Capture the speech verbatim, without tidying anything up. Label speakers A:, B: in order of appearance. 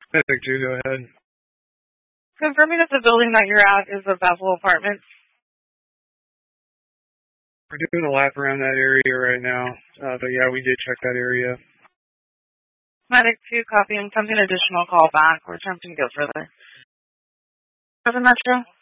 A: Medic two, go ahead.
B: Confirming that the building that you're at is the Bethel Apartments.
A: We're doing a lap around that area right now, uh, but yeah, we did check that area.
B: Medic two, copy. I'm sending an additional call back. We're attempting to go further. Seven Metro.